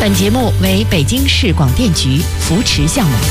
本节目为北京市广电局扶持项目。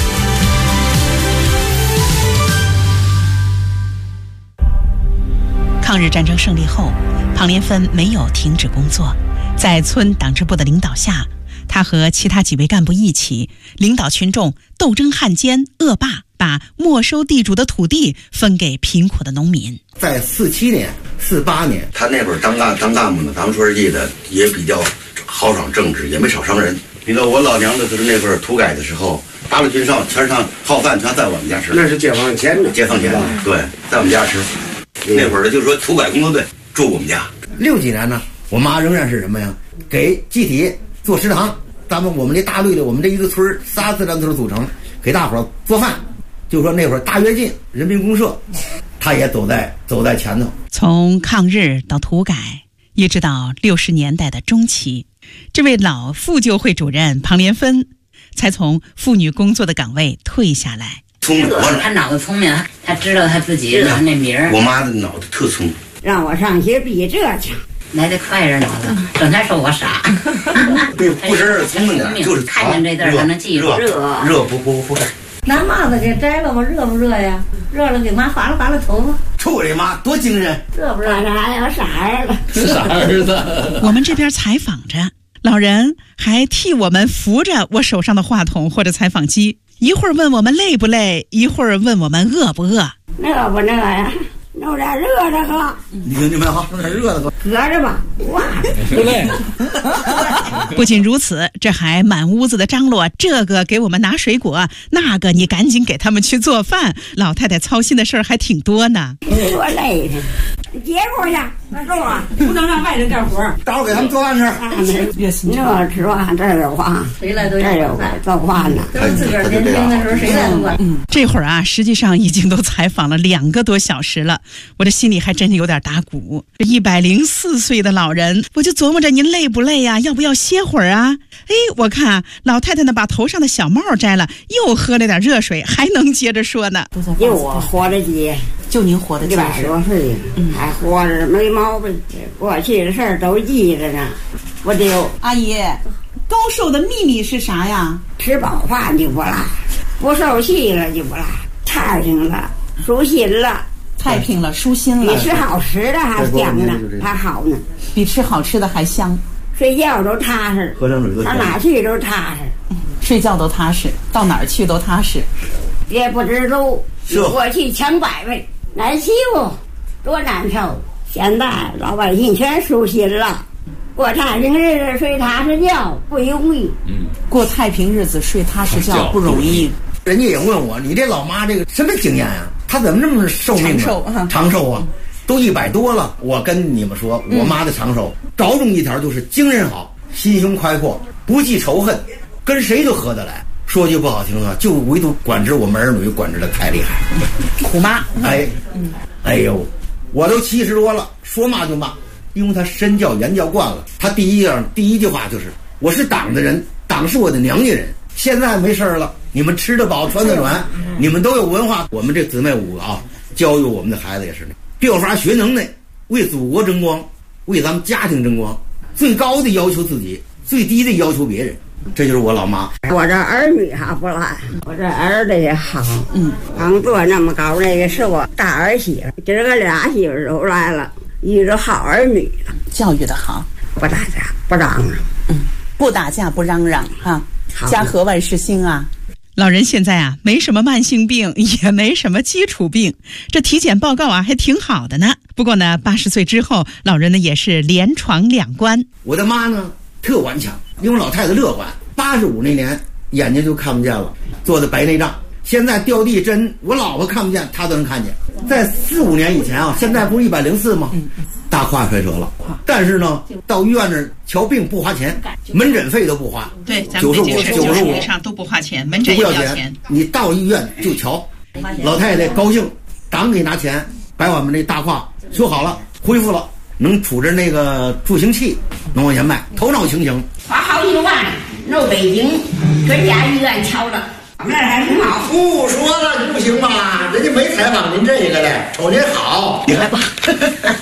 抗日战争胜利后，庞连芬没有停止工作，在村党支部的领导下，他和其他几位干部一起领导群众斗争汉奸恶霸，把没收地主的土地分给贫苦的农民。 在47年、48年，他那会儿当干部呢，咱们说实际的也比较豪爽正直，也没少伤人。你看我老娘子就是那会儿土改的时候，八路军上全上号饭全在我们家吃。 那是解放前的， 解放前对，在我们家吃。那会儿呢，就是说土改工作队住我们家。60几年呢，我妈仍然是什么呀？给集体做食堂。我们这大队的，我们这一个村3自然村组成，给大伙儿做饭。就说那会儿大跃进、人民公社，他也走在前头。 从抗日到土改，一直到60年代的中期，这位老妇救会主任庞连芬才从妇女工作的岗位退下来。 聪明， 他脑子聪明，他知道他自己拿那名儿。 我妈的脑子特聪明， 让我上学比这强，来得快着脑子，整天说我傻。 对，不是聪明点，就是看见这字儿还能记住。 热不干。 拿帽子给摘了，我热不热呀？热了给妈划了头发。 瞅你妈多精神！ 热不热啥呀？傻儿子， 傻儿子。 我们这边采访着，老人还替我们扶着我手上的话筒或者采访机。一会儿问我们累不累，一会儿问我们饿不饿。 饿不饿呀？弄点热的喝。 你听见没有？弄点热的喝。 搁着吧，哇， 不累。 不仅如此，这还满屋子的张罗，这个给我们拿水果，那个你赶紧给他们去做饭。老太太操心的事儿还挺多呢。 多累的。结果去，那够啊，不能让外人干活。 待会儿给他们做饭吃。 那吃饭这儿有饭，谁来都有饭做饭呢。都是自个儿年轻的时候，谁来都管。 这会儿啊，实际上已经都采访了2个多小时了，我这心里还真是有点打鼓。这104岁的老人，我就琢磨着您累不累呀？要不要歇会儿啊？哎，我看老太太呢，把头上的小帽摘了，又喝了点热水，还能接着说呢。 就我活着急， 就您活得 100多岁，还活着没毛病。过去的事儿都记着呢。我就阿姨，高寿的秘密是啥呀？ 吃饱饭就不拉，不受气了就不拉，太平了，舒心了。 太平了，舒心了。 比吃好吃的还香呢，还好呢。 比吃好吃的还香。 睡觉都踏实， 喝凉水都到哪去都踏实。 睡觉都踏实，到哪儿去都踏实。 也不知路，过去强百倍，难欺负，多难受。现在老百姓全舒心了，过太平日子睡踏实觉不容易。 过太平日子睡踏实觉不容易。 人家也问我，你这老妈这个什么经验啊？她怎么这么寿命长寿啊？都100多了。我跟你们说，我妈的长寿着重一条就是精神好，心胸开阔，不计仇恨，跟谁都合得来。说句不好听啊，就唯独管制我们儿女管制的太厉害， 虎妈。 哎呦，我都70多了，说骂就骂，因为他身教言教惯了。他第一句话就是我是党的人，党是我的娘家人。现在没事了，你们吃得饱穿得暖，你们都有文化。我们这姊妹5个啊，教育我们的孩子也是标法学能耐，为祖国争光，为咱们家庭争光。最高的要求自己，最低的要求别人。这就是我老妈。 我这儿女还不赖，我这儿子也好。刚做那么高，那个是我大儿媳妇，今儿个俩媳妇都来了，一个好儿女了， 教育的好， 不打架不嚷嚷。 不打架不嚷嚷哈，家和万事兴啊。老人现在啊，没什么慢性病，也没什么基础病，这体检报告啊还挺好的呢。不过呢，80岁之后，老人呢也是连闯2关。 我的妈呢特顽强，因为老太太乐观。85那年眼睛就看不见了，做的白内障。现在掉地针，我老婆看不见，她都能看见。在45年以前啊，现在不是104吗？大胯摔折了，但是呢，到医院那儿瞧病不花钱，门诊费都不花。 对，咱们北京市95以上都不花钱，门诊也不要钱。 你到医院就瞧，老太太高兴，党给拿钱，把我们这大胯修好了，恢复了，能杵着那个助行器，能往前迈，头脑清醒。 花好几万，弄北京专家医院瞧着。那还挺好。 不说了，不行吧？人家没采访您这个嘞，瞅您好，你来吧。